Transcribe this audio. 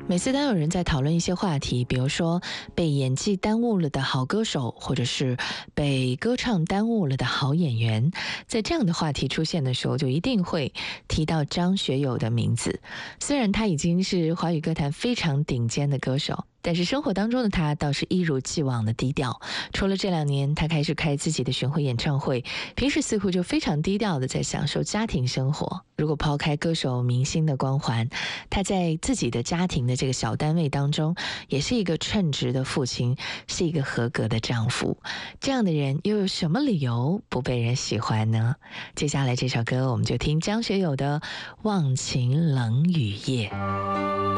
每次当有人在讨论一些话题，比如说被演技耽误了的好歌手，或者是被歌唱耽误了的好演员，在这样的话题出现的时候，就一定会提到张学友的名字。虽然他已经是华语歌坛非常顶尖的歌手，但是生活当中的他倒是一如既往的低调。除了这2年他开始开自己的巡回演唱会，平时似乎就非常低调的在享受家庭生活。如果抛开歌手明星的光环，他在自己的家庭的这个小单位当中，也是一个称职的父亲，是一个合格的丈夫。这样的人又有什么理由不被人喜欢呢？接下来这首歌我们就听张学友的《忘情冷雨夜》。